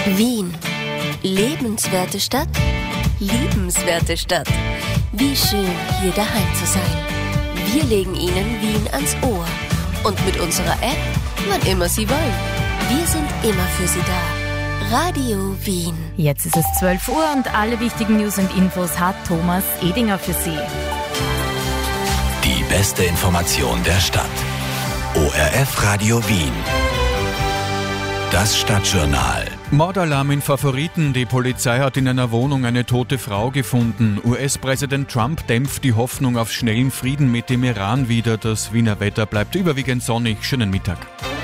Wien. Lebenswerte Stadt, liebenswerte Stadt. Wie schön, hier daheim zu sein. Wir legen Ihnen Wien ans Ohr. Und mit unserer App, wann immer Sie wollen. Wir sind immer für Sie da. Radio Wien. Jetzt ist es 12 Uhr und alle wichtigen News und Infos hat Thomas Edinger für Sie. Die beste Information der Stadt. ORF Radio Wien. Das Stadtjournal. Mordalarm in Favoriten. Die Polizei hat in einer Wohnung eine tote Frau gefunden. US-Präsident Trump dämpft die Hoffnung auf schnellen Frieden mit dem Iran wieder. Das Wiener Wetter bleibt überwiegend sonnig. Schönen Mittag.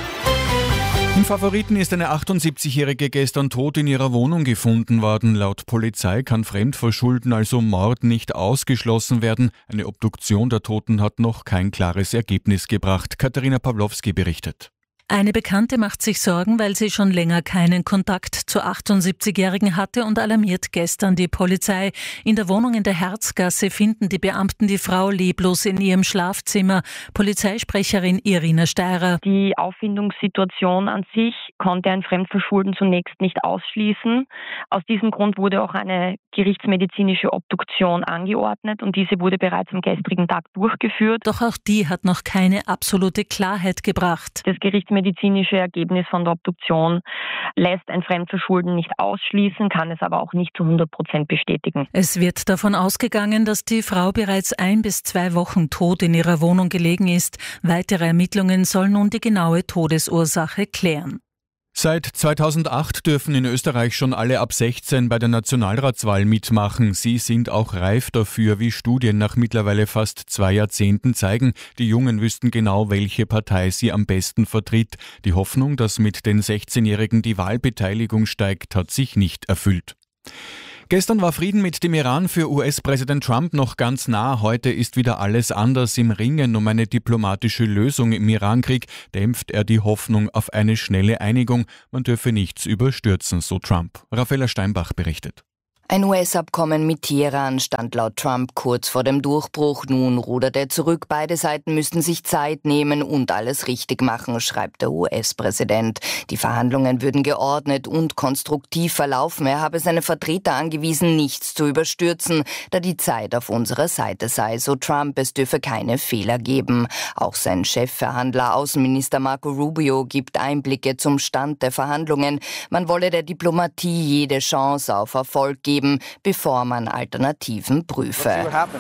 In Favoriten ist eine 78-Jährige gestern tot in ihrer Wohnung gefunden worden. Laut Polizei kann Fremdverschulden, also Mord, nicht ausgeschlossen werden. Eine Obduktion der Toten hat noch kein klares Ergebnis gebracht. Katharina Pawlowski berichtet. Eine Bekannte macht sich Sorgen, weil sie schon länger keinen Kontakt zur 78-Jährigen hatte und alarmiert gestern die Polizei. In der Wohnung in der Herzgasse finden die Beamten die Frau leblos in ihrem Schlafzimmer. Polizeisprecherin Irina Steirer. Die Auffindungssituation an sich konnte ein Fremdverschulden zunächst nicht ausschließen. Aus diesem Grund wurde auch eine gerichtsmedizinische Obduktion angeordnet und diese wurde bereits am gestrigen Tag durchgeführt. Doch auch die hat noch keine absolute Klarheit gebracht. Das gerichtsmedizinische Ergebnis von der Obduktion lässt ein Fremdverschulden nicht ausschließen, kann es aber auch nicht zu 100% bestätigen. Es wird davon ausgegangen, dass die Frau bereits 1 bis 2 Wochen tot in ihrer Wohnung gelegen ist. Weitere Ermittlungen sollen nun die genaue Todesursache klären. Seit 2008 dürfen in Österreich schon alle ab 16 bei der Nationalratswahl mitmachen. Sie sind auch reif dafür, wie Studien nach mittlerweile fast 2 Jahrzehnten zeigen. Die Jungen wüssten genau, welche Partei sie am besten vertritt. Die Hoffnung, dass mit den 16-Jährigen die Wahlbeteiligung steigt, hat sich nicht erfüllt. Gestern war Frieden mit dem Iran für US-Präsident Trump noch ganz nah. Heute ist wieder alles anders. Im Ringen um eine diplomatische Lösung im Irankrieg dämpft er die Hoffnung auf eine schnelle Einigung. Man dürfe nichts überstürzen, so Trump. Raffaella Steinbach berichtet. Ein US-Abkommen mit Teheran stand laut Trump kurz vor dem Durchbruch. Nun rudert er zurück. Beide Seiten müssten sich Zeit nehmen und alles richtig machen, schreibt der US-Präsident. Die Verhandlungen würden geordnet und konstruktiv verlaufen. Er habe seine Vertreter angewiesen, nichts zu überstürzen, da die Zeit auf unserer Seite sei. So Trump, es dürfe keine Fehler geben. Auch sein Chefverhandler, Außenminister Marco Rubio, gibt Einblicke zum Stand der Verhandlungen. Man wolle der Diplomatie jede Chance auf Erfolg geben, bevor man Alternativen prüfe.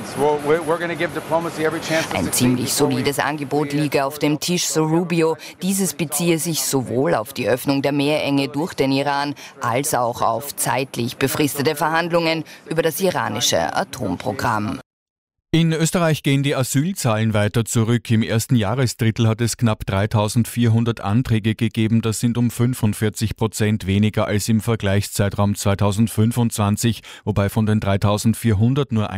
Ein ziemlich solides Angebot liege auf dem Tisch, so Rubio. Dieses beziehe sich sowohl auf die Öffnung der Meerenge durch den Iran als auch auf zeitlich befristete Verhandlungen über das iranische Atomprogramm. In Österreich gehen die Asylzahlen weiter zurück. Im ersten Jahresdrittel hat es knapp 3.400 Anträge gegeben. Das sind um 45% weniger als im Vergleichszeitraum 2025, wobei von den 3.400 nur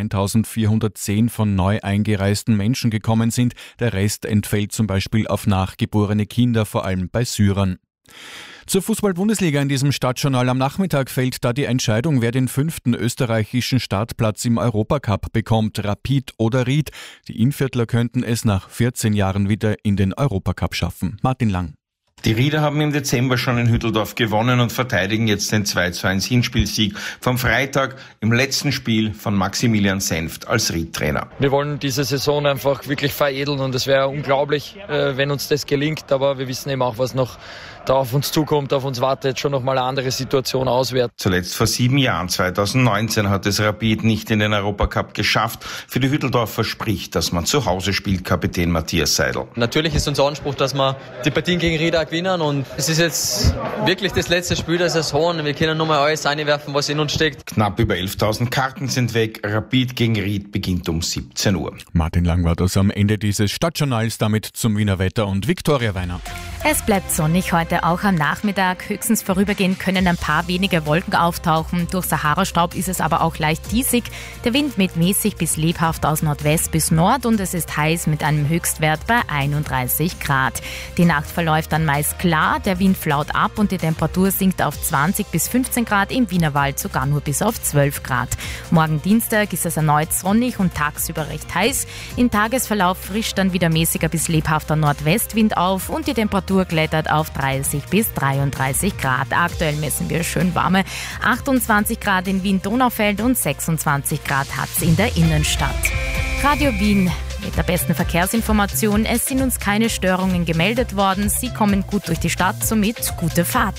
1.410 von neu eingereisten Menschen gekommen sind. Der Rest entfällt zum Beispiel auf nachgeborene Kinder, vor allem bei Syrern. Zur Fußball-Bundesliga in diesem Stadtjournal. Am Nachmittag fällt da die Entscheidung, wer den 5. österreichischen Startplatz im Europacup bekommt, Rapid oder Ried. Die Innviertler könnten es nach 14 Jahren wieder in den Europacup schaffen. Martin Lang. Die Rieder haben im Dezember schon in Hütteldorf gewonnen und verteidigen jetzt den 2:1 Hinspielsieg vom Freitag im letzten Spiel von Maximilian Senft als Ried-Trainer. Wir wollen diese Saison einfach wirklich veredeln und es wäre unglaublich, wenn uns das gelingt, aber wir wissen eben auch, was noch da auf uns zukommt, auf uns wartet schon nochmal eine andere Situation auswärts. Zuletzt vor 7 Jahren, 2019, hat es Rapid nicht in den Europacup geschafft. Für die Hütteldorfer spricht, dass man zu Hause spielt, Kapitän Matthias Seidel. Natürlich ist unser Anspruch, dass wir die Partien gegen Ried gewinnen und es ist jetzt wirklich das letzte Spiel der Saison. Wir können nochmal alles einwerfen, was in uns steckt. Knapp über 11.000 Karten sind weg. Rapid gegen Ried beginnt um 17 Uhr. Martin Lang war das am Ende dieses Stadtjournals, damit zum Wiener Wetter und Viktoria Weiner. Es bleibt sonnig heute auch am Nachmittag. Höchstens vorübergehend können ein paar wenige Wolken auftauchen. Durch Sahara-Staub ist es aber auch leicht diesig. Der Wind weht mäßig bis lebhaft aus Nordwest bis Nord und es ist heiß mit einem Höchstwert bei 31 Grad. Die Nacht verläuft dann meist klar, der Wind flaut ab und die Temperatur sinkt auf 20 bis 15 Grad, im Wienerwald sogar nur bis auf 12 Grad. Morgen Dienstag ist es erneut sonnig und tagsüber recht heiß. Im Tagesverlauf frischt dann wieder mäßiger bis lebhafter Nordwestwind auf und die Temperatur klettert auf 30 31 bis 33 Grad. Aktuell messen wir schön warme 28 Grad in Wien-Donaufeld und 26 Grad hat's in der Innenstadt. Radio Wien mit der besten Verkehrsinformation. Es sind uns keine Störungen gemeldet worden. Sie kommen gut durch die Stadt, somit gute Fahrt.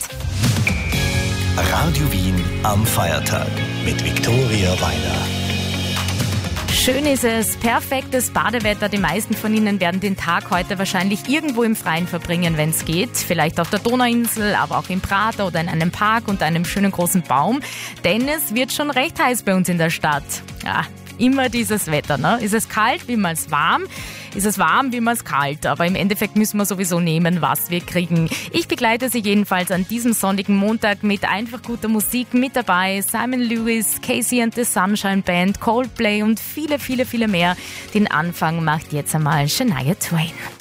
Radio Wien am Feiertag mit Viktoria Weiner. Schön ist es, perfektes Badewetter. Die meisten von Ihnen werden den Tag heute wahrscheinlich irgendwo im Freien verbringen, wenn es geht. Vielleicht auf der Donauinsel, aber auch im Prater oder in einem Park unter einem schönen großen Baum. Denn es wird schon recht heiß bei uns in der Stadt. Ja, immer dieses Wetter, ne? Ist es kalt, wie man es warm? Ist es warm, wie man es kalt? Aber im Endeffekt müssen wir sowieso nehmen, was wir kriegen. Ich begleite Sie jedenfalls an diesem sonnigen Montag mit einfach guter Musik mit dabei. Simon Lewis, Casey and the Sunshine Band, Coldplay und viele, viele, viele mehr. Den Anfang macht jetzt einmal Shania Twain.